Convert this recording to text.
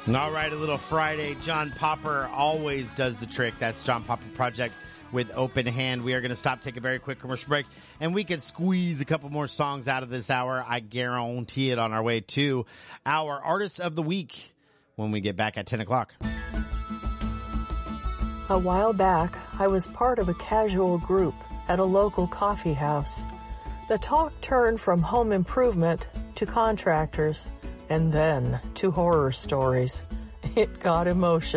All right, a little Friday. John Popper always does the trick. That's John Popper Project with Open Hand. We are going to stop, take a very quick commercial break, and we can squeeze a couple more songs out of this hour. I guarantee it, on our way to our Artist of the Week when we get back at 10 o'clock. A while back, I was part of a casual group at a local coffee house. The talk turned from home improvement to contractors and then to horror stories. It got emotional.